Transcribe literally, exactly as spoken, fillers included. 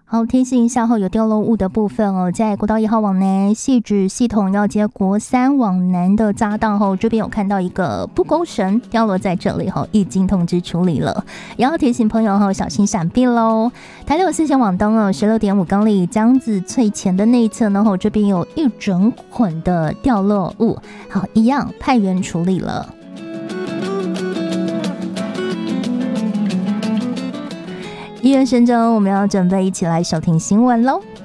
好，提醒一下后有掉落物的部分哦，在国道一号往南汐止系统要接国三往南的匝道后，这边有看到一个布钩绳掉落在这里后，已经通知处理了，也要提醒朋友后小心闪避喽。台六四线往东哦，十六点五公里江子翠前的内侧呢，后这边有一整捆的掉落物，好，一样派员处理了。一元神州，我们要准备一起来收听新闻喽。